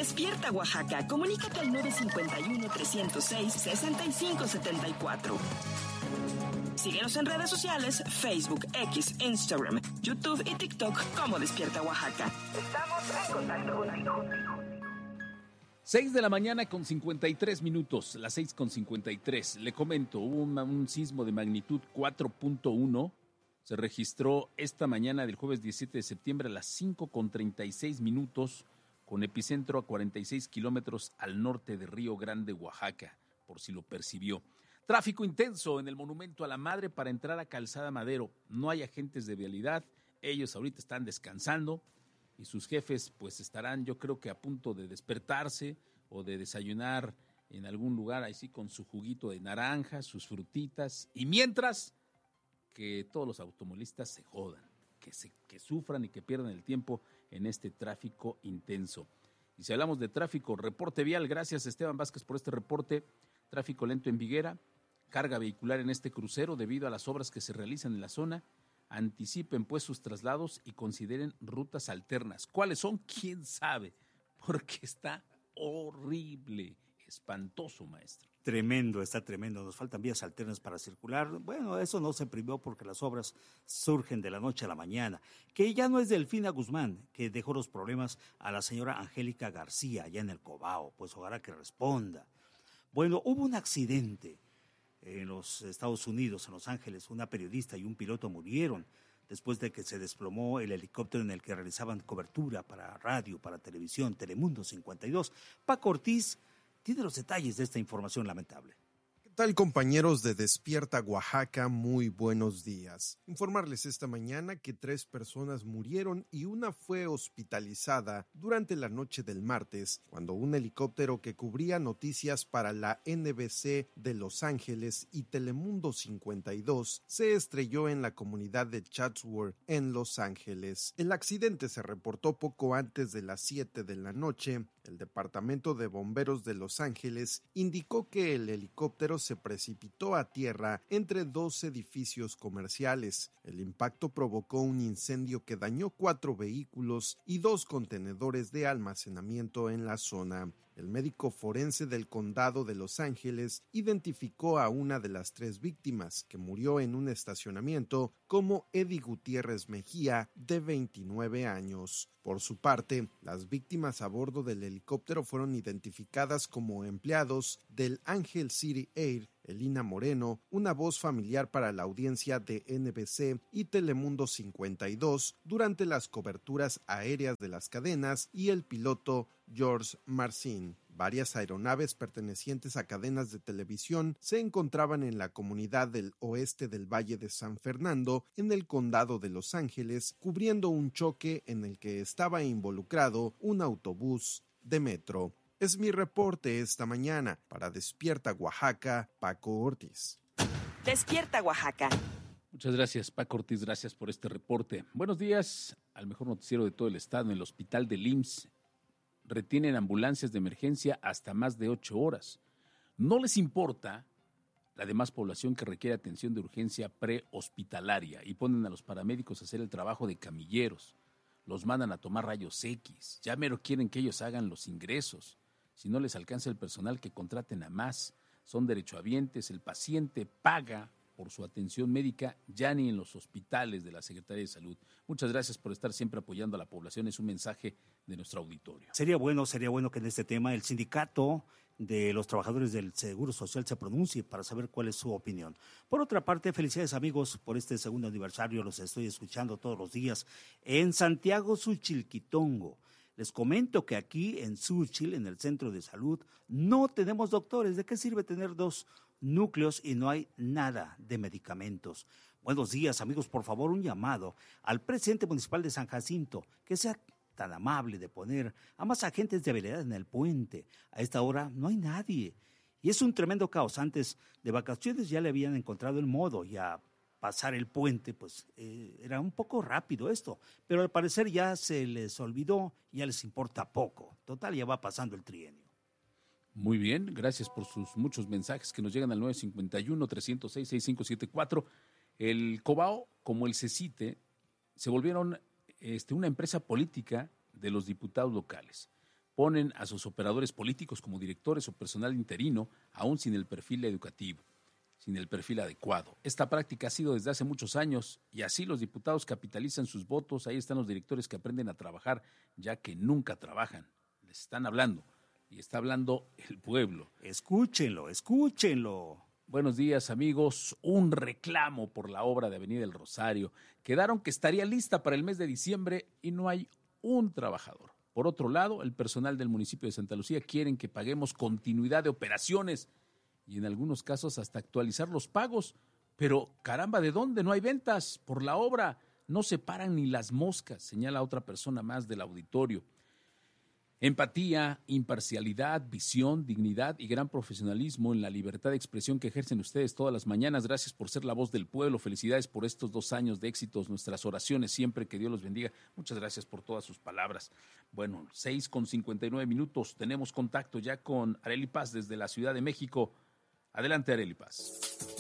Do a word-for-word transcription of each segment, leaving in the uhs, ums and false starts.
Despierta Oaxaca. Comunícate al nueve cinco uno, tres cero seis, seis cinco siete cuatro. Síguenos en redes sociales, Facebook, X, Instagram, YouTube y TikTok como Despierta Oaxaca. Estamos en contacto contigo. seis de la mañana con cincuenta y tres minutos, las seis con cincuenta y tres. Le comento, hubo un, un sismo de magnitud cuatro punto uno. Se registró esta mañana del jueves diecisiete de septiembre a las cinco con treinta y seis minutos, con epicentro a cuarenta y seis kilómetros al norte de Río Grande, Oaxaca, por si lo percibió. Tráfico intenso en el Monumento a la Madre para entrar a Calzada Madero. No hay agentes de vialidad, ellos ahorita están descansando y sus jefes pues estarán, yo creo que a punto de despertarse o de desayunar en algún lugar así con su juguito de naranja, sus frutitas, y mientras que todos los automovilistas se jodan, que, se, que sufran y que pierdan el tiempo en este tráfico intenso. Y si hablamos de tráfico, reporte vial, gracias Esteban Vázquez por este reporte. Tráfico lento en Viguera, carga vehicular en este crucero debido a las obras que se realizan en la zona. Anticipen pues sus traslados y consideren rutas alternas. ¿Cuáles son? ¿Quién sabe? Porque está horrible, espantoso, maestro. Tremendo, está tremendo. Nos faltan vías alternas para circular. Bueno, eso no se prohibió porque las obras surgen de la noche a la mañana. Que ya no es Delfina Guzmán, que dejó los problemas a la señora Angélica García, allá en el Cobao. Pues ojalá que responda. Bueno, hubo un accidente en los Estados Unidos, en Los Ángeles. Una periodista y un piloto murieron después de que se desplomó el helicóptero en el que realizaban cobertura para radio, para televisión, Telemundo cincuenta y dos. Paco Ortiz tiene los detalles de esta información lamentable. ¿Qué tal, compañeros de Despierta Oaxaca? Muy buenos días. Informarles esta mañana que tres personas murieron y una fue hospitalizada durante la noche del martes, cuando un helicóptero que cubría noticias para la N B C de Los Ángeles y Telemundo cincuenta y dos se estrelló en la comunidad de Chatsworth, en Los Ángeles. El accidente se reportó poco antes de las siete de la noche. El Departamento de Bomberos de Los Ángeles indicó que el helicóptero se precipitó a tierra entre dos edificios comerciales. El impacto provocó un incendio que dañó cuatro vehículos y dos contenedores de almacenamiento en la zona. El médico forense del condado de Los Ángeles identificó a una de las tres víctimas, que murió en un estacionamiento, como Eddie Gutiérrez Mejía, de veintinueve años. Por su parte, las víctimas a bordo del helicóptero fueron identificadas como empleados del Angel City Air, Elina Moreno, una voz familiar para la audiencia de N B C y Telemundo cincuenta y dos durante las coberturas aéreas de las cadenas, y el piloto George Marcin. Varias aeronaves pertenecientes a cadenas de televisión se encontraban en la comunidad del oeste del Valle de San Fernando, en el condado de Los Ángeles, cubriendo un choque en el que estaba involucrado un autobús de metro. Es mi reporte esta mañana. Para Despierta Oaxaca, Paco Ortiz. Despierta Oaxaca. Muchas gracias, Paco Ortiz, gracias por este reporte. Buenos días al mejor noticiero de todo el estado. En el hospital del I M S S retienen ambulancias de emergencia hasta más de ocho horas. No les importa la demás población que requiere atención de urgencia prehospitalaria y ponen a los paramédicos a hacer el trabajo de camilleros. Los mandan a tomar rayos X. Ya mero quieren que ellos hagan los ingresos. Si no les alcanza el personal, que contraten a más. Son derechohabientes, el paciente paga por su atención médica, ya ni en los hospitales de la Secretaría de Salud. Muchas gracias por estar siempre apoyando a la población, es un mensaje de nuestro auditorio. Sería bueno, sería bueno que en este tema el sindicato de los trabajadores del Seguro Social se pronuncie para saber cuál es su opinión. Por otra parte, felicidades amigos por este segundo aniversario, los estoy escuchando todos los días en Santiago Suchilquitongo. Les comento que aquí en Suchil, en el centro de salud, no tenemos doctores. ¿De qué sirve tener dos núcleos y no hay nada de medicamentos? Buenos días, amigos. Por favor, un llamado al presidente municipal de San Jacinto, que sea tan amable de poner a más agentes de vialidad en el puente. A esta hora no hay nadie. Y es un tremendo caos. Antes de vacaciones ya le habían encontrado el modo y a pasar el puente, pues eh, era un poco rápido esto, pero al parecer ya se les olvidó, ya les importa poco. Total, ya va pasando el trienio. Muy bien, gracias por sus muchos mensajes que nos llegan al nueve cinco uno, tres cero seis, seis cinco siete cuatro. El Cobao, como el CECITE, se volvieron este, una empresa política de los diputados locales. ponen a sus operadores políticos como directores o personal interino, aún sin el perfil educativo, sin el perfil adecuado. Esta práctica ha sido desde hace muchos años y así los diputados capitalizan sus votos. Ahí están los directores que aprenden a trabajar, ya que nunca trabajan. Les están hablando y está hablando el pueblo. Escúchenlo, escúchenlo. Buenos días, amigos. Un reclamo por la obra de Avenida El Rosario. Quedaron que estaría lista para el mes de diciembre y no hay un trabajador. Por otro lado, el personal del municipio de Santa Lucía quieren que paguemos continuidad de operaciones y en algunos casos hasta actualizar los pagos. Pero, caramba, ¿de dónde? No hay ventas por la obra. No se paran ni las moscas, señala otra persona más del auditorio. Empatía, imparcialidad, visión, dignidad y gran profesionalismo en la libertad de expresión que ejercen ustedes todas las mañanas. Gracias por ser la voz del pueblo. Felicidades por estos dos años de éxitos. Nuestras oraciones siempre, que Dios los bendiga. Muchas gracias por todas sus palabras. Bueno, seis con cincuenta y nueve minutos. Tenemos contacto ya con Arely Paz desde la Ciudad de México. Adelante, Arely Paz.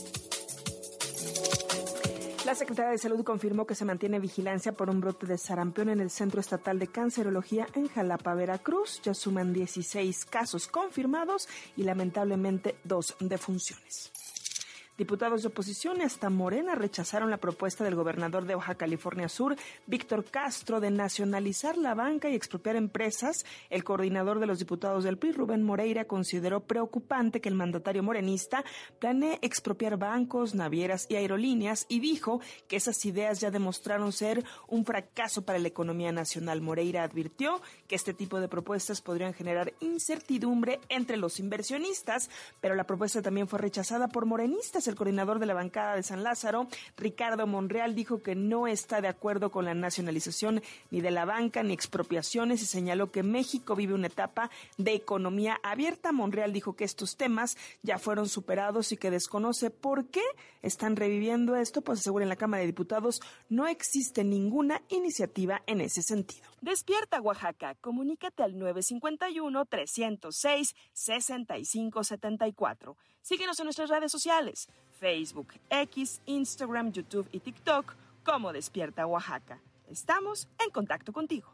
La Secretaría de Salud confirmó que se mantiene vigilancia por un brote de sarampión en el Centro Estatal de Cancerología en Jalapa, Veracruz. Ya suman dieciséis casos confirmados y lamentablemente dos defunciones. Diputados de oposición y hasta Morena rechazaron la propuesta del gobernador de Baja California Sur, Víctor Castro, de nacionalizar la banca y expropiar empresas. El coordinador de los diputados del P R I, Rubén Moreira, consideró preocupante que el mandatario morenista planee expropiar bancos, navieras y aerolíneas y dijo que esas ideas ya demostraron ser un fracaso para la economía nacional. Moreira advirtió que este tipo de propuestas podrían generar incertidumbre entre los inversionistas, pero la propuesta también fue rechazada por morenistas. El coordinador de la bancada de San Lázaro, Ricardo Monreal, dijo que no está de acuerdo con la nacionalización ni de la banca ni expropiaciones y señaló que México vive una etapa de economía abierta. Monreal dijo que estos temas ya fueron superados y que desconoce por qué están reviviendo esto, pues asegura en la Cámara de Diputados no existe ninguna iniciativa en ese sentido. Despierta Oaxaca, comunícate al nueve cinco uno, tres cero seis, seis cinco siete cuatro. Síguenos en nuestras redes sociales, Facebook, X, Instagram, YouTube y TikTok como Despierta Oaxaca. Estamos en contacto contigo.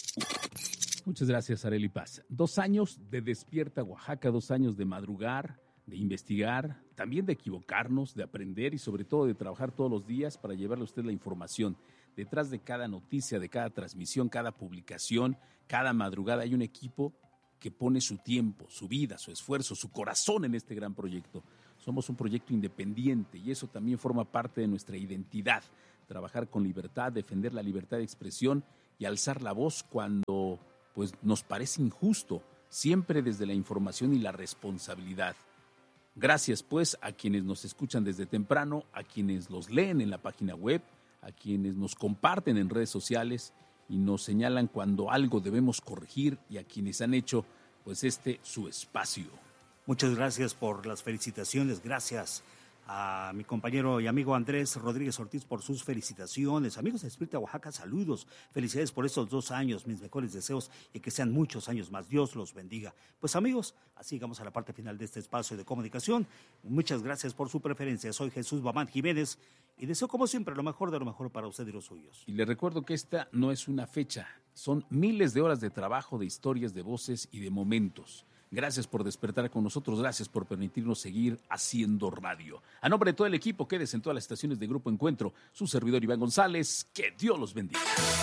Muchas gracias, Arely Paz. Dos años de Despierta Oaxaca, dos años de madrugar, de investigar, también de equivocarnos, de aprender y sobre todo de trabajar todos los días para llevarle a usted la información. Detrás de cada noticia, de cada transmisión, cada publicación, cada madrugada hay un equipo que pone su tiempo, su vida, su esfuerzo, su corazón en este gran proyecto. Somos un proyecto independiente y eso también forma parte de nuestra identidad. Trabajar con libertad, defender la libertad de expresión y alzar la voz cuando pues, nos parece injusto, siempre desde la información y la responsabilidad. Gracias pues a quienes nos escuchan desde temprano, a quienes los leen en la página web, a quienes nos comparten en redes sociales y nos señalan cuando algo debemos corregir y a quienes han hecho pues este su espacio. Muchas gracias por las felicitaciones, gracias a mi compañero y amigo Andrés Rodríguez Ortiz por sus felicitaciones. Amigos de Despierta Oaxaca, saludos, felicidades por estos dos años, mis mejores deseos y que sean muchos años más. Dios los bendiga. Pues amigos, así llegamos a la parte final de este espacio de comunicación. Muchas gracias por su preferencia. Soy Jesús Bamán Jiménez y deseo como siempre lo mejor de lo mejor para usted y los suyos. Y le recuerdo que esta no es una fecha, son miles de horas de trabajo, de historias, de voces y de momentos. Gracias por despertar con nosotros, gracias por permitirnos seguir haciendo radio. A nombre de todo el equipo, quédese en todas las estaciones de Grupo Encuentro. Su servidor Iván González, que Dios los bendiga.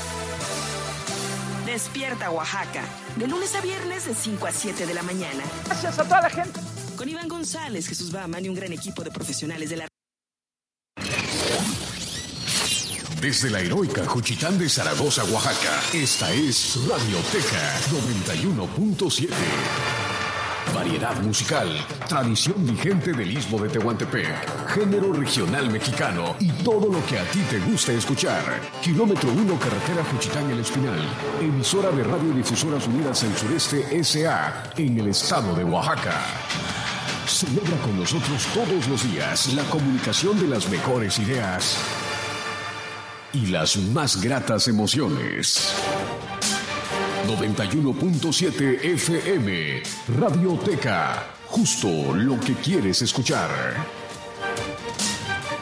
Despierta Oaxaca, de lunes a viernes de cinco a siete de la mañana. Gracias a toda la gente. Con Iván González, Jesús Bahaman y un gran equipo de profesionales de la... Desde la heroica Juchitán de Zaragoza, Oaxaca, esta es Radioteca noventa y uno punto siete. Variedad musical, tradición vigente del Istmo de Tehuantepec, género regional mexicano y todo lo que a ti te gusta escuchar. Kilómetro uno, carretera Juchitán El Espinal, emisora de Radiodifusoras Unidas del Sureste S A en el estado de Oaxaca. Celebra con nosotros todos los días la comunicación de las mejores ideas y las más gratas emociones. noventa y uno punto siete F M, Radioteca, justo lo que quieres escuchar.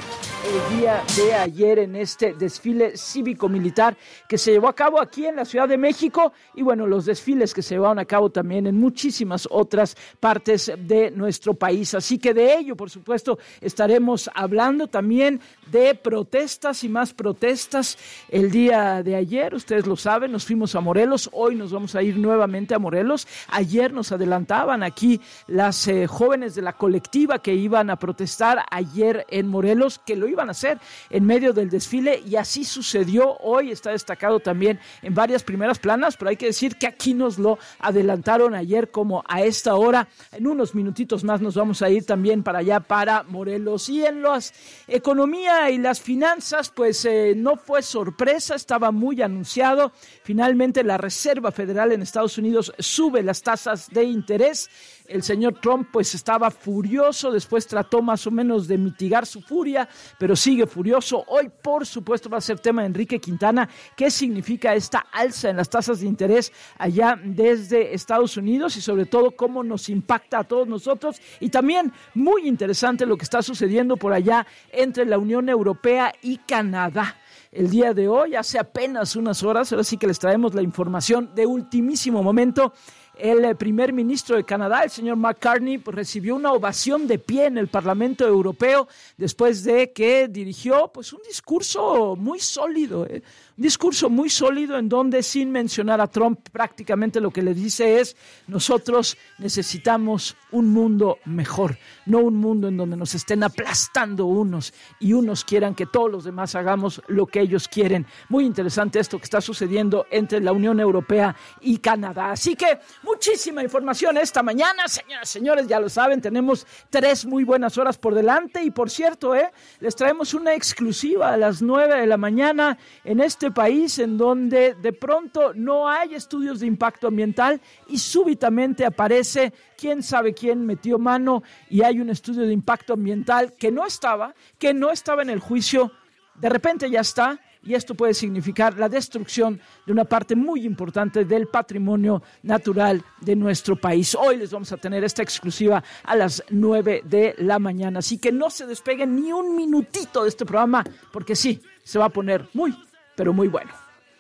el día de ayer en este desfile cívico-militar que se llevó a cabo aquí en la Ciudad de México y bueno, los desfiles que se llevaron a cabo también en muchísimas otras partes de nuestro país. Así que de ello, por supuesto, estaremos hablando también de protestas y más protestas. El día de ayer, ustedes lo saben, nos fuimos a Morelos, hoy nos vamos a ir nuevamente a Morelos. Ayer nos adelantaban aquí las eh, jóvenes de la colectiva que iban a protestar ayer en Morelos, que lo iban a hacer en medio del desfile y así sucedió. Hoy está destacado también en varias primeras planas, pero hay que decir que aquí nos lo adelantaron ayer como a esta hora. En unos minutitos más nos vamos a ir también para allá, para Morelos. Y en las economía y las finanzas, pues eh, no fue sorpresa, estaba muy anunciado. Finalmente la Reserva Federal en Estados Unidos sube las tasas de interés. El señor Trump pues estaba furioso, después trató más o menos de mitigar su furia, pero sigue furioso. Hoy, por supuesto, va a ser tema de Enrique Quintana, qué significa esta alza en las tasas de interés allá desde Estados Unidos y sobre todo cómo nos impacta a todos nosotros. Y también muy interesante lo que está sucediendo por allá entre la Unión Europea y Canadá. El día de hoy, hace apenas unas horas, ahora sí que les traemos la información de ultimísimo momento. El primer ministro de Canadá, el señor Mark Carney, pues, recibió una ovación de pie en el Parlamento Europeo después de que dirigió pues un discurso muy sólido, ¿eh? un discurso muy sólido en donde, sin mencionar a Trump, prácticamente lo que le dice es: nosotros necesitamos un mundo mejor, no un mundo en donde nos estén aplastando unos y unos quieran que todos los demás hagamos lo que ellos quieren. Muy interesante esto que está sucediendo entre la Unión Europea y Canadá. Así que muchísima información esta mañana, señoras y señores, ya lo saben, tenemos tres muy buenas horas por delante y por cierto, eh, les traemos una exclusiva a las nueve de la mañana en este país en donde de pronto no hay estudios de impacto ambiental y súbitamente aparece quién sabe quién metió mano y hay un estudio de impacto ambiental que no estaba, que no estaba en el juicio, de repente ya está. Y esto puede significar la destrucción de una parte muy importante del patrimonio natural de nuestro país. Hoy les vamos a tener esta exclusiva a las nueve de la mañana. Así que no se despeguen ni un minutito de este programa, porque sí, se va a poner muy, pero muy bueno.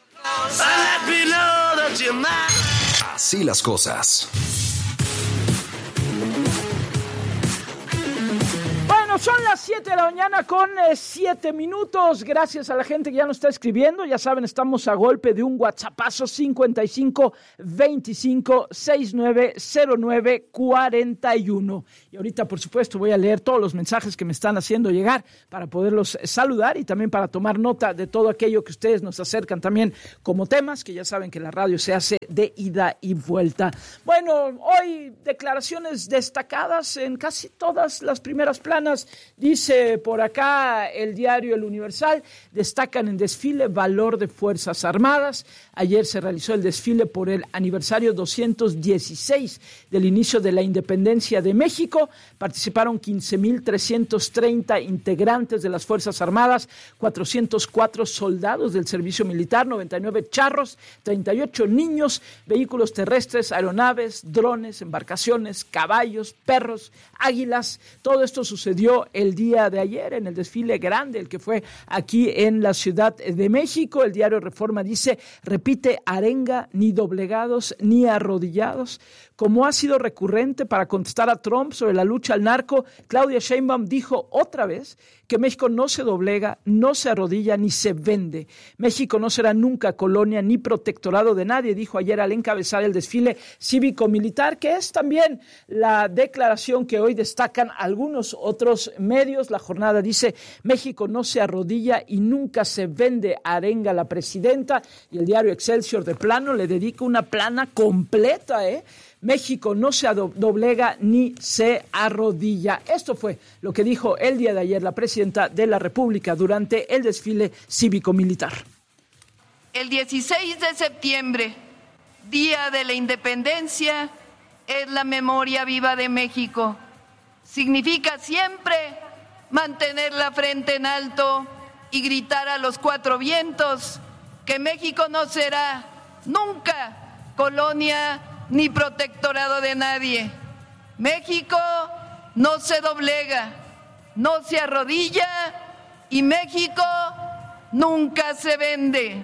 Así las cosas. Bueno, son las siete de la mañana con siete minutos. Gracias a la gente que ya nos está escribiendo. Ya saben, estamos a golpe de un WhatsAppazo cincuenta y cinco veinticinco sesenta y nueve cero nueve cuarenta y uno. Y ahorita, por supuesto, voy a leer todos los mensajes que me están haciendo llegar para poderlos saludar y también para tomar nota de todo aquello que ustedes nos acercan también como temas, que ya saben que la radio se hace de ida y vuelta. Bueno, hoy declaraciones destacadas en casi todas las primeras planas. Dice por acá el diario El Universal: destacan en desfile valor de Fuerzas Armadas. Ayer se realizó el desfile por el aniversario doscientos dieciséis del inicio de la independencia de México. Participaron quince mil trescientos treinta integrantes de las Fuerzas Armadas, cuatrocientos cuatro soldados del servicio militar, noventa y nueve charros, treinta y ocho niños, vehículos terrestres, aeronaves, drones, embarcaciones, caballos, perros, águilas. Todo esto sucedió el día de ayer en el desfile grande, el que fue aquí en la Ciudad de México. El diario Reforma dice: repite arenga, ni doblegados ni arrodillados. Como ha sido recurrente para contestar a Trump sobre la lucha al narco, Claudia Sheinbaum dijo otra vez que México no se doblega, no se arrodilla ni se vende. México no será nunca colonia ni protectorado de nadie, dijo ayer al encabezar el desfile cívico-militar, que es también la declaración que hoy destacan algunos otros medios. La jornada dice: México no se arrodilla y nunca se vende, arenga la presidenta. Y el diario Excelsior de plano le dedica una plana completa, ¿eh? México no se doblega ni se arrodilla. Esto fue lo que dijo el día de ayer la presidenta de la República durante el desfile cívico-militar. El dieciséis de septiembre, Día de la Independencia, es la memoria viva de México. Significa siempre mantener la frente en alto y gritar a los cuatro vientos que México no será nunca colonia ni protectorado de nadie. México no se doblega, no se arrodilla y México nunca se vende.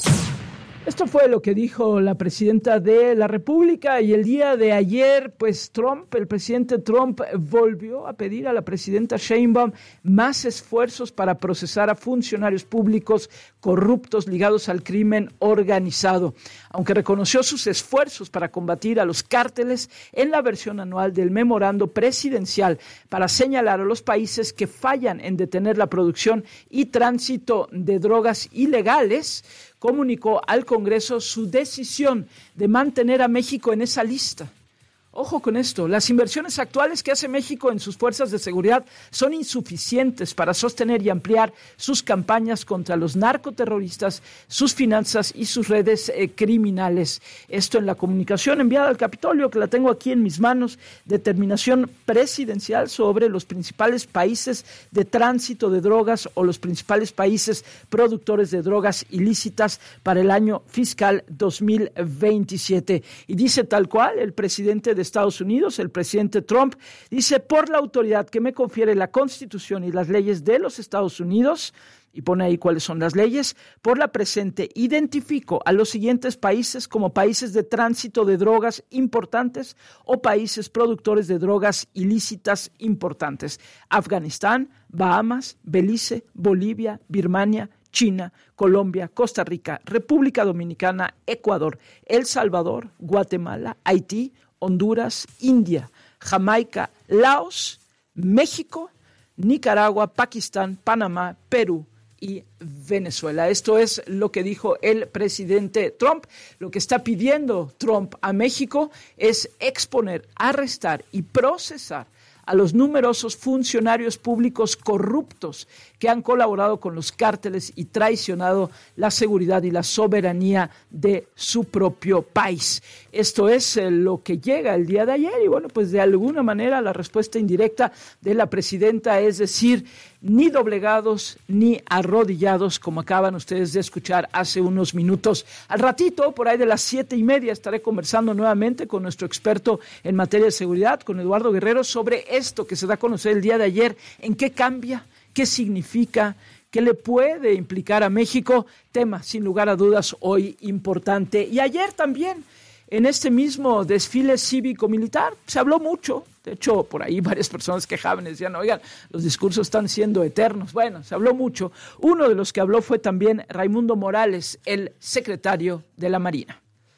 Esto fue lo que dijo la presidenta de la República, y el día de ayer, pues Trump, el presidente Trump, volvió a pedir a la presidenta Sheinbaum más esfuerzos para procesar a funcionarios públicos corruptos ligados al crimen organizado. Aunque reconoció sus esfuerzos para combatir a los cárteles en la versión anual del memorando presidencial para señalar a los países que fallan en detener la producción y tránsito de drogas ilegales, comunicó al Congreso su decisión de mantener a México en esa lista. Ojo con esto, las inversiones actuales que hace México en sus fuerzas de seguridad son insuficientes para sostener y ampliar sus campañas contra los narcoterroristas, sus finanzas y sus redes eh, criminales. Esto en la comunicación enviada al Capitolio, que la tengo aquí en mis manos, determinación presidencial sobre los principales países de tránsito de drogas o los principales países productores de drogas ilícitas para el año fiscal dos mil veintisiete. Y dice tal cual el presidente de Estados Unidos, el presidente Trump, dice: por la autoridad que me confiere la Constitución y las leyes de los Estados Unidos, y pone ahí cuáles son las leyes, por la presente identifico a los siguientes países como países de tránsito de drogas importantes o países productores de drogas ilícitas importantes: Afganistán, Bahamas, Belice, Bolivia, Birmania, China, Colombia, Costa Rica, República Dominicana, Ecuador, El Salvador, Guatemala, Haití, Honduras, India, Jamaica, Laos, México, Nicaragua, Pakistán, Panamá, Perú y Venezuela. Esto es lo que dijo el presidente Trump. Lo que está pidiendo Trump a México es exponer, arrestar y procesar a los numerosos funcionarios públicos corruptos que han colaborado con los cárteles y traicionado la seguridad y la soberanía de su propio país. Esto es eh, lo que llega el día de ayer, y bueno, pues de alguna manera la respuesta indirecta de la presidenta es decir, ni doblegados ni arrodillados, como acaban ustedes de escuchar hace unos minutos. Al ratito, por ahí de las siete y media, estaré conversando nuevamente con nuestro experto en materia de seguridad, con Eduardo Guerrero, sobre esto que se da a conocer el día de ayer, en qué cambia, qué significa, qué le puede implicar a México, tema sin lugar a dudas hoy importante. Y ayer también, en este mismo desfile cívico-militar, se habló mucho. De hecho, por ahí varias personas quejaban y decían: oigan, los discursos están siendo eternos. Bueno, se habló mucho. Uno de los que habló fue también Raimundo Morales, el secretario de la Marina.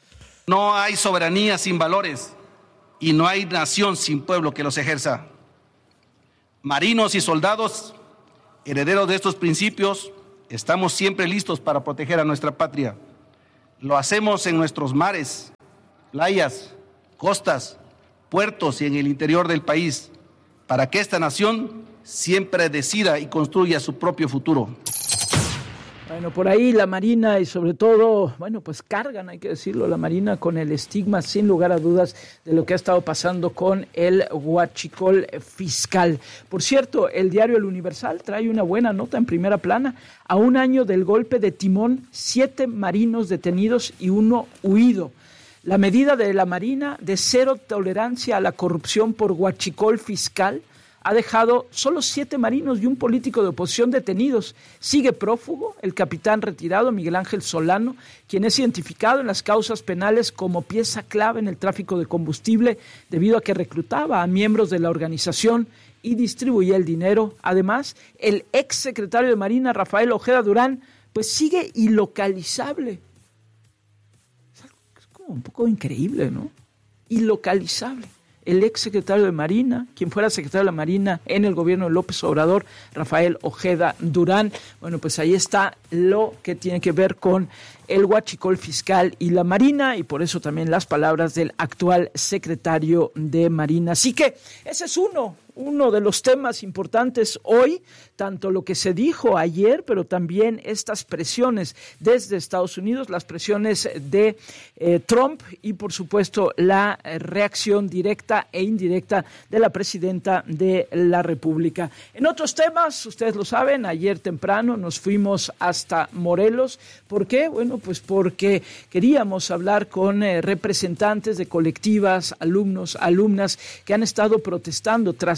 No hay soberanía sin valores y no hay nación sin pueblo que los ejerza. Marinos y soldados, herederos de estos principios, estamos siempre listos para proteger a nuestra patria. Lo hacemos en nuestros mares, playas, costas, puertos y en el interior del país, para que esta nación siempre decida y construya su propio futuro. Bueno, por ahí la Marina y sobre todo, bueno, pues cargan, hay que decirlo, la Marina con el estigma, sin lugar a dudas, de lo que ha estado pasando con el huachicol fiscal. Por cierto, el diario El Universal trae una buena nota en primera plana. A un año del golpe de timón, siete marinos detenidos y uno huido. La medida de la Marina de cero tolerancia a la corrupción por huachicol fiscal ha dejado solo siete marinos y un político de oposición detenidos. Sigue prófugo el capitán retirado Miguel Ángel Solano, quien es identificado en las causas penales como pieza clave en el tráfico de combustible debido a que reclutaba a miembros de la organización y distribuía el dinero. Además, el ex secretario de Marina, Rafael Ojeda Durán, pues sigue ilocalizable. Es como un poco increíble, ¿no? Ilocalizable. El ex secretario de Marina, quien fuera secretario de la Marina en el gobierno de López Obrador, Rafael Ojeda Durán. Bueno, pues ahí está lo que tiene que ver con el huachicol fiscal y la Marina, y por eso también las palabras del actual secretario de Marina. Así que ese es uno, uno de los temas importantes hoy, tanto lo que se dijo ayer, pero también estas presiones desde Estados Unidos, las presiones de eh, Trump y por supuesto la eh, reacción directa e indirecta de la presidenta de la República. En otros temas, ustedes lo saben, ayer temprano nos fuimos hasta Morelos. ¿Por qué? Bueno, pues porque queríamos hablar con eh, representantes de colectivas, alumnos, alumnas que han estado protestando tras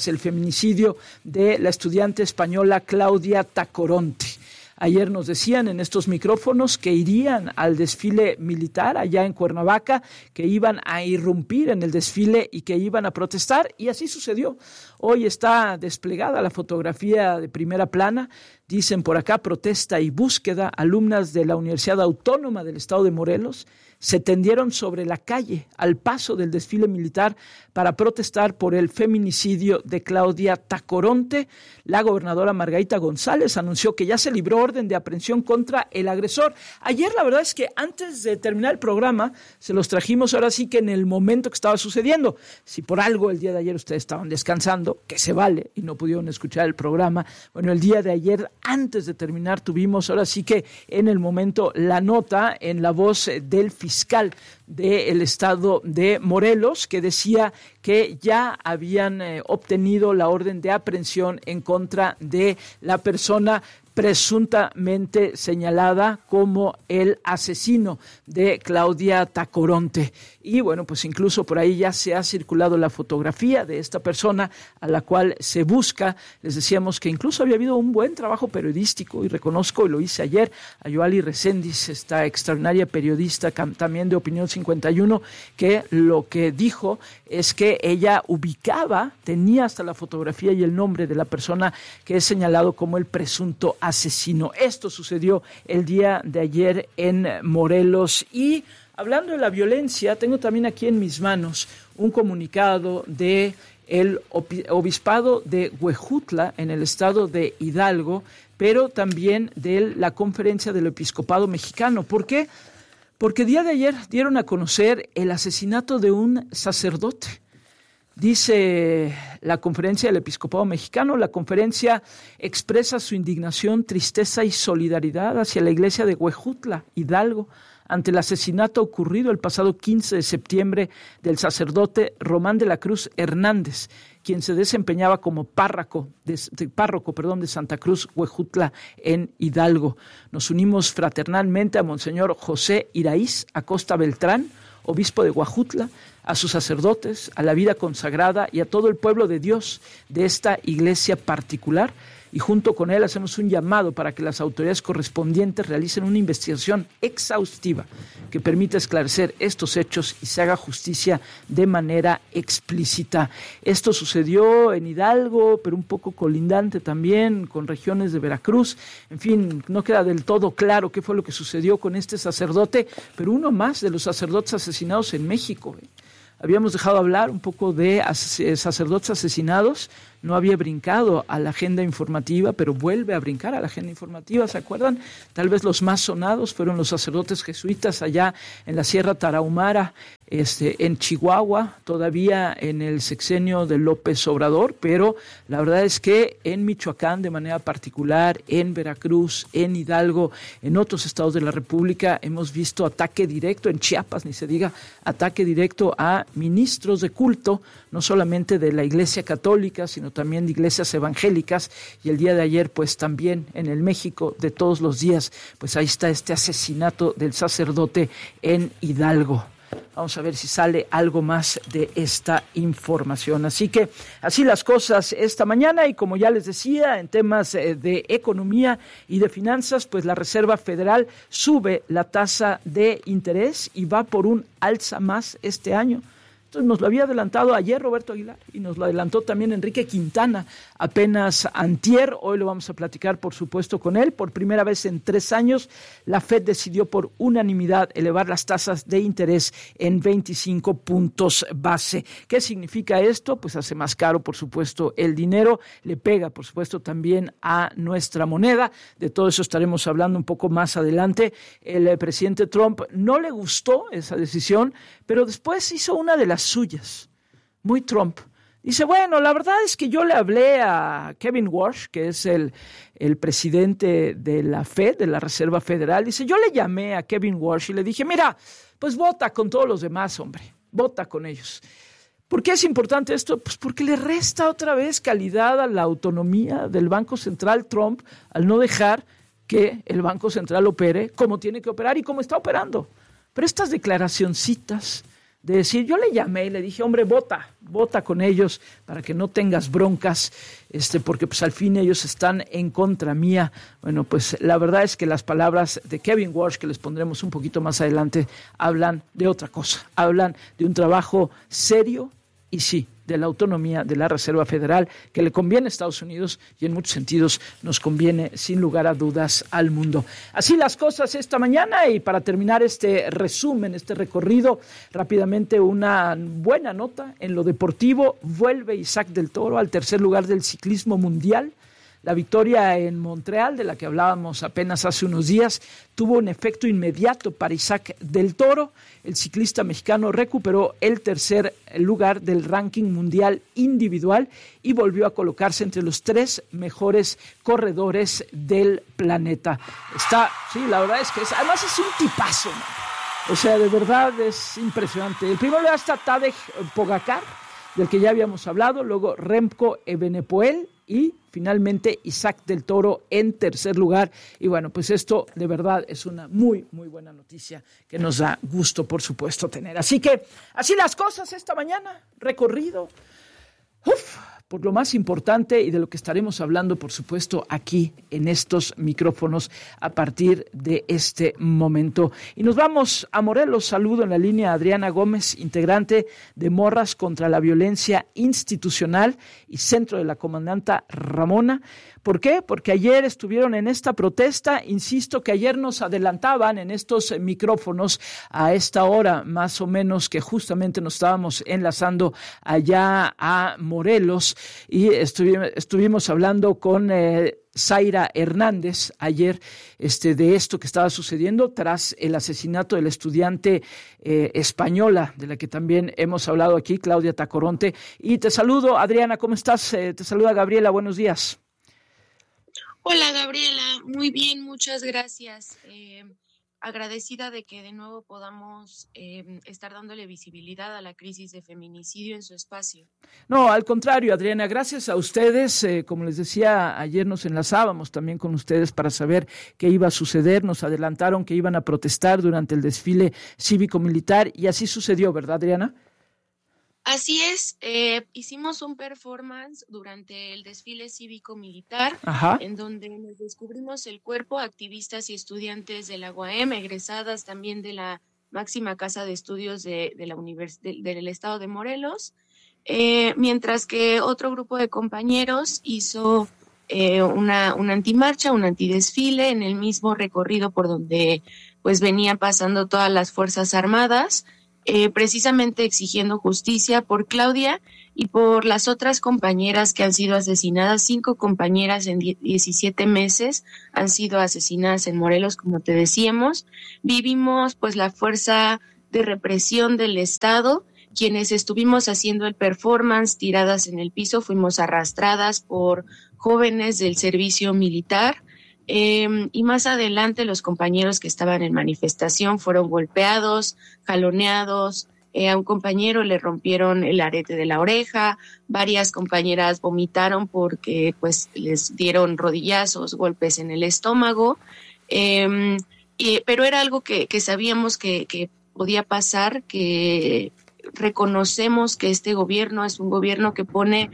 tras el feminicidio de la estudiante española Claudia Tacoronte. Ayer nos decían en estos micrófonos que irían al desfile militar allá en Cuernavaca, que iban a irrumpir en el desfile y que iban a protestar, y así sucedió. Hoy está desplegada la fotografía de primera plana. Dicen por acá: protesta y búsqueda. Alumnas de la Universidad Autónoma del Estado de Morelos se tendieron sobre la calle al paso del desfile militar para protestar por el feminicidio de Claudia Tacoronte. La gobernadora Margarita González anunció que ya se libró orden de aprehensión contra el agresor. Ayer la verdad es que antes de terminar el programa se los trajimos ahora sí que en el momento que estaba sucediendo. Si por algo el día de ayer ustedes estaban descansando, que se vale, y no pudieron escuchar el programa, bueno, el día de ayer antes de terminar tuvimos ahora sí que en el momento la nota en la voz del fiscal del estado de Morelos, que decía que ya habían eh, obtenido la orden de aprehensión en contra de la persona presuntamente señalada como el asesino de Claudia Tacoronte. Y bueno, pues incluso por ahí ya se ha circulado la fotografía de esta persona a la cual se busca. Les decíamos que incluso había habido un buen trabajo periodístico, y reconozco, y lo hice ayer, a Yoali Reséndiz, esta extraordinaria periodista también de Opinión cincuenta y uno, que lo que dijo es que ella ubicaba, tenía hasta la fotografía y el nombre de la persona que es señalado como el presunto asesino. Esto sucedió el día de ayer en Morelos. Y hablando de la violencia, tengo también aquí en mis manos un comunicado de el Obispado de Huejutla en el estado de Hidalgo, pero también de la Conferencia del Episcopado Mexicano. ¿Por qué? Porque el día de ayer dieron a conocer el asesinato de un sacerdote. Dice la Conferencia del Episcopado Mexicano: la conferencia expresa su indignación, tristeza y solidaridad hacia la iglesia de Huejutla, Hidalgo, ante el asesinato ocurrido el pasado quince de septiembre del sacerdote Román de la Cruz Hernández, quien se desempeñaba como párroco de, de, párroco, perdón, de Santa Cruz, Huejutla, en Hidalgo. Nos unimos fraternalmente a Monseñor José Iraíz Acosta Beltrán, obispo de Huejutla, a sus sacerdotes, a la vida consagrada y a todo el pueblo de Dios de esta iglesia particular, y junto con él hacemos un llamado para que las autoridades correspondientes realicen una investigación exhaustiva que permita esclarecer estos hechos y se haga justicia de manera explícita. Esto sucedió en Hidalgo, pero un poco colindante también con regiones de Veracruz. En fin, no queda del todo claro qué fue lo que sucedió con este sacerdote, pero uno más de los sacerdotes asesinados en México. Habíamos dejado hablar un poco de sacerdotes asesinados, no había brincado a la agenda informativa, pero vuelve a brincar a la agenda informativa, ¿se acuerdan? Tal vez los más sonados fueron los sacerdotes jesuitas allá en la Sierra Tarahumara, este, en Chihuahua, todavía en el sexenio de López Obrador, pero la verdad es que en Michoacán de manera particular, en Veracruz, en Hidalgo, en otros estados de la República, hemos visto ataque directo, en Chiapas ni se diga, ataque directo a ministros de culto, no solamente de la Iglesia Católica, sino también de iglesias evangélicas, y el día de ayer pues también en el México de todos los días, pues ahí está este asesinato del sacerdote en Hidalgo. Vamos a ver si sale algo más de esta información. Así que así las cosas esta mañana, y como ya les decía, en temas de economía y de finanzas, pues la Reserva Federal sube la tasa de interés y va por un alza más este año. Entonces nos lo había adelantado ayer Roberto Aguilar y nos lo adelantó también Enrique Quintana apenas antier. Hoy lo vamos a platicar, por supuesto, con él. Por primera vez en tres años, la Fed decidió por unanimidad elevar las tasas de interés en veinticinco puntos base. ¿Qué significa esto? Pues hace más caro, por supuesto, el dinero. Le pega, por supuesto, también a nuestra moneda. De todo eso estaremos hablando un poco más adelante. El eh, presidente Trump no le gustó esa decisión, pero después hizo una de las suyas, muy Trump. Dice, bueno, la verdad es que yo le hablé a Kevin Warsh, que es el, el presidente de la Fed, de la Reserva Federal. Dice, yo le llamé a Kevin Warsh y le dije, mira, pues vota con todos los demás, hombre, vota con ellos. ¿Por qué es importante esto? Pues porque le resta otra vez calidad a la autonomía del Banco Central Trump al no dejar que el Banco Central opere como tiene que operar y como está operando. Pero estas declaracioncitas de decir, yo le llamé y le dije, hombre, vota, vota con ellos para que no tengas broncas, este, porque pues al fin ellos están en contra mía. Bueno, pues la verdad es que las palabras de Kevin Walsh, que les pondremos un poquito más adelante, hablan de otra cosa, hablan de un trabajo serio y sí, de la autonomía de la Reserva Federal, que le conviene a Estados Unidos y en muchos sentidos nos conviene sin lugar a dudas al mundo. Así las cosas esta mañana, y para terminar este resumen, este recorrido, rápidamente una buena nota en lo deportivo. Vuelve Isaac del Toro al tercer lugar del ciclismo mundial. La victoria en Montreal, de la que hablábamos apenas hace unos días, tuvo un efecto inmediato para Isaac del Toro. El ciclista mexicano recuperó el tercer lugar del ranking mundial individual y volvió a colocarse entre los tres mejores corredores del planeta. Está, sí, la verdad es que es, además es un tipazo, ¿no? O sea, de verdad es impresionante. El primero lugar está Tadej Pogacar, del que ya habíamos hablado, luego Remco Evenepoel y finalmente Isaac del Toro en tercer lugar. Y bueno, pues esto de verdad es una muy, muy buena noticia que nos da gusto, por supuesto, tener. Así que, así las cosas esta mañana, recorrido. Uf, por lo más importante y de lo que estaremos hablando, por supuesto, aquí en estos micrófonos a partir de este momento. Y nos vamos a Morelos. Saludo en la línea a Adriana Gómez, integrante de Morras contra la Violencia Institucional y Centro de la Comandanta Ramona. ¿Por qué? Porque ayer estuvieron en esta protesta. Insisto que ayer nos adelantaban en estos micrófonos a esta hora, más o menos, que justamente nos estábamos enlazando allá a Morelos y estuvimos, estuvimos hablando con eh, Zaira Hernández ayer este, de esto que estaba sucediendo tras el asesinato del estudiante eh, española, de la que también hemos hablado aquí, Claudia Tacoronte. Y te saludo, Adriana, ¿cómo estás? Eh, te saluda Gabriela, buenos días. Hola Gabriela, muy bien, muchas gracias. Eh, agradecida de que de nuevo podamos eh, estar dándole visibilidad a la crisis de feminicidio en su espacio. No, al contrario, Adriana, gracias a ustedes. Eh, como les decía, ayer nos enlazábamos también con ustedes para saber qué iba a suceder. Nos adelantaron que iban a protestar durante el desfile cívico-militar y así sucedió, ¿verdad, Adriana? Así es, eh, hicimos un performance durante el desfile cívico-militar, Ajá. en donde nos descubrimos el cuerpo, activistas y estudiantes de la U A M, egresadas también de la máxima casa de estudios de, de la univers- de, del estado de Morelos, eh, mientras que otro grupo de compañeros hizo eh, una, una antimarcha, un antidesfile en el mismo recorrido por donde pues venían pasando todas las Fuerzas Armadas, Eh, precisamente exigiendo justicia por Claudia y por las otras compañeras que han sido asesinadas. Cinco compañeras en diecisiete meses han sido asesinadas en Morelos, como te decíamos. Vivimos pues la fuerza de represión del Estado. Quienes estuvimos haciendo el performance tiradas en el piso fuimos arrastradas por jóvenes del servicio militar. Eh, y más adelante los compañeros que estaban en manifestación fueron golpeados, jaloneados, eh, a un compañero le rompieron el arete de la oreja, varias compañeras vomitaron porque pues les dieron rodillazos, golpes en el estómago, eh, y, pero era algo que, que sabíamos que, que podía pasar, que reconocemos que este gobierno es un gobierno que pone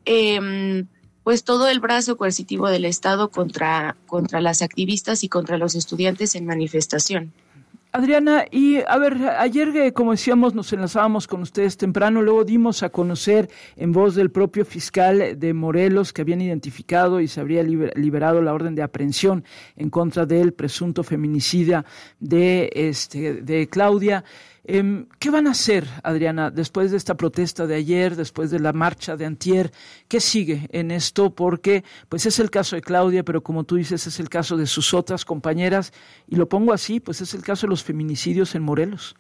eh, pues todo el brazo coercitivo del Estado contra, contra las activistas y contra los estudiantes en manifestación. Adriana, y a ver, ayer, como decíamos, nos enlazábamos con ustedes temprano, luego dimos a conocer en voz del propio fiscal de Morelos que habían identificado y se habría liber, liberado la orden de aprehensión en contra del presunto feminicida de, este, de Claudia. Eh, ¿Qué van a hacer, Adriana, después de esta protesta de ayer, después de la marcha de antier? ¿Qué sigue en esto? Porque pues es el caso de Claudia, pero como tú dices, es el caso de sus otras compañeras, y lo pongo así, pues es el caso de los feminicidios en Morelos.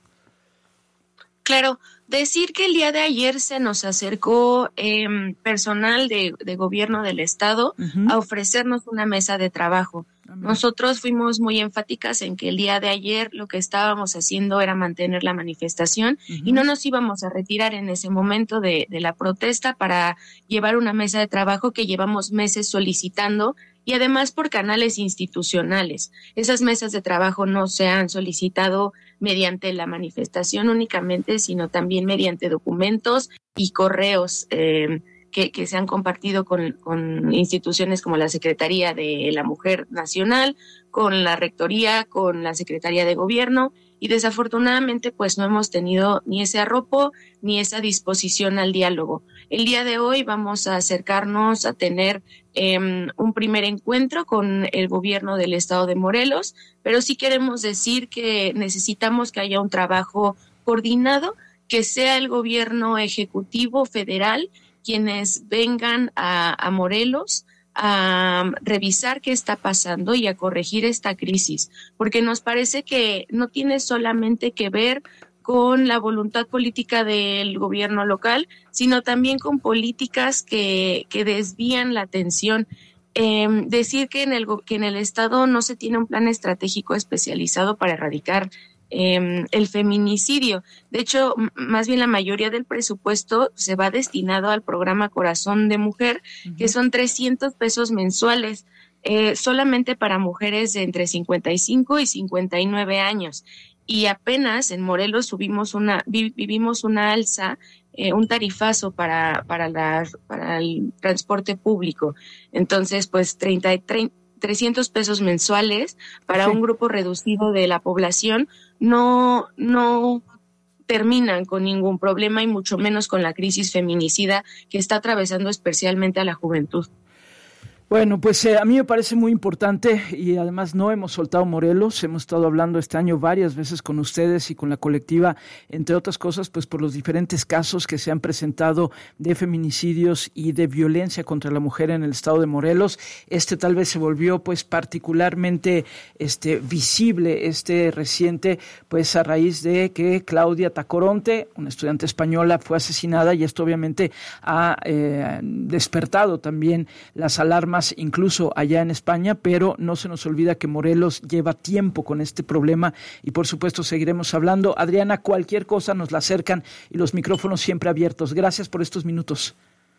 Claro, decir que el día de ayer se nos acercó eh, personal de, de gobierno del Estado uh-huh. a ofrecernos una mesa de trabajo. Nosotros fuimos muy enfáticas en que el día de ayer lo que estábamos haciendo era mantener la manifestación uh-huh. y no nos íbamos a retirar en ese momento de, de la protesta para llevar una mesa de trabajo que llevamos meses solicitando y además por canales institucionales. Esas mesas de trabajo no se han solicitado mediante la manifestación únicamente, sino también mediante documentos y correos eh, que, que se han compartido con, con instituciones como la Secretaría de la Mujer Nacional, con la Rectoría, con la Secretaría de Gobierno, y desafortunadamente pues no hemos tenido ni ese arropo ni esa disposición al diálogo. El día de hoy vamos a acercarnos a tener eh, un primer encuentro con el gobierno del estado de Morelos, pero sí queremos decir que necesitamos que haya un trabajo coordinado, que sea el gobierno ejecutivo federal quienes vengan a, a Morelos a revisar qué está pasando y a corregir esta crisis, porque nos parece que no tiene solamente que ver con la voluntad política del gobierno local, sino también con políticas que, que desvían la atención. Eh, decir que en el que en el estado no se tiene un plan estratégico especializado para erradicar Eh, el feminicidio. De hecho, m- más bien la mayoría del presupuesto se va destinado al programa Corazón de Mujer, uh-huh. que son trescientos pesos mensuales, eh, solamente para mujeres de entre cincuenta y cinco y cincuenta y nueve años. Y apenas en Morelos subimos una, vi- vivimos una alza, eh, un tarifazo para, para, la, para el transporte público. Entonces, pues treinta, treinta trescientos pesos mensuales para sí. un grupo reducido de la población no, no terminan con ningún problema y mucho menos con la crisis feminicida que está atravesando especialmente a la juventud. Bueno, pues eh, a mí me parece muy importante y además no hemos soltado Morelos, hemos estado hablando este año varias veces con ustedes y con la colectiva, entre otras cosas, pues por los diferentes casos que se han presentado de feminicidios y de violencia contra la mujer en el estado de Morelos. Este tal vez se volvió pues particularmente este visible, este reciente, pues a raíz de que Claudia Tacoronte, una estudiante española, fue asesinada y esto obviamente ha eh, despertado también las alarmas incluso allá en España, pero no se nos olvida que Morelos lleva tiempo con este problema y por supuesto seguiremos hablando. Adriana, cualquier cosa nos la acercan y los micrófonos siempre abiertos. Gracias por estos minutos.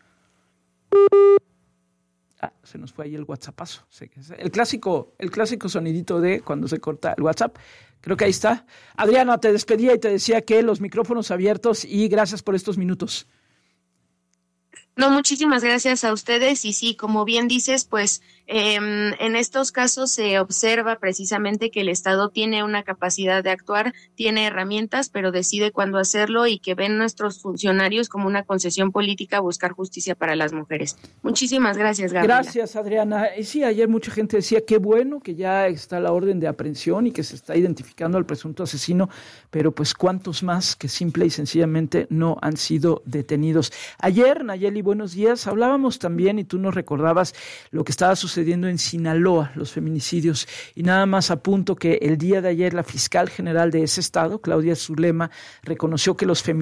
Ah, se nos fue ahí el WhatsAppazo. El clásico, el clásico sonidito de cuando se corta el WhatsApp. Creo que ahí está. Adriana, te despedía y te decía que los micrófonos abiertos y gracias por estos minutos. No, muchísimas gracias a ustedes y sí, como bien dices, pues eh, en estos casos se observa precisamente que el Estado tiene una capacidad de actuar, tiene herramientas, pero decide cuándo hacerlo y que ven nuestros funcionarios como una concesión política a buscar justicia para las mujeres. Muchísimas gracias, Gabriela. Gracias, Adriana. Y sí, ayer mucha gente decía qué bueno que ya está la orden de aprehensión y que se está identificando al presunto asesino, pero pues cuántos más que simple y sencillamente no han sido detenidos. Ayer, Nayeli, buenos días, hablábamos también y tú nos recordabas lo que estaba sucediendo en Sinaloa, los feminicidios, y nada más apunto que el día de ayer la fiscal general de ese estado, Claudia Zulema, reconoció que los feminicidios